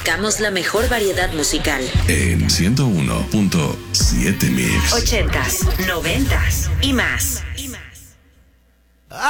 Buscamos la mejor variedad musical. En 101.7 Mix. 80s, 90s y más.